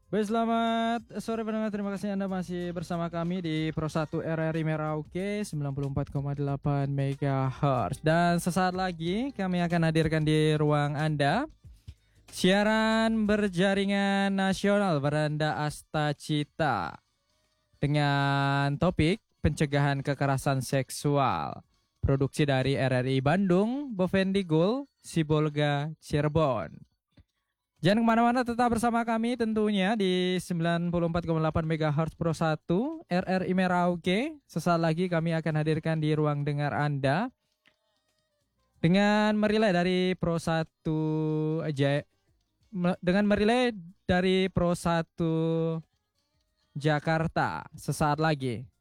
Baik, selamat sore pendengar. Terima kasih Anda masih bersama kami di Pro 1 RRI Merauke 94,8 MHz. Dan sesaat lagi kami akan hadirkan di ruang Anda siaran berjaringan nasional Beranda Asta Cita dengan topik pencegahan kekerasan seksual. Produksi dari RRI Bandung, Bovendigul, Sibolga, Cirebon. Jangan kemana-mana, tetap bersama kami tentunya di 94,8 MHz Pro 1 RRI Merauke. Sesaat lagi kami akan hadirkan di ruang dengar Anda dengan merilai dari Pro 1 aja, dengan merilai dari Pro 1 Jakarta sesaat lagi.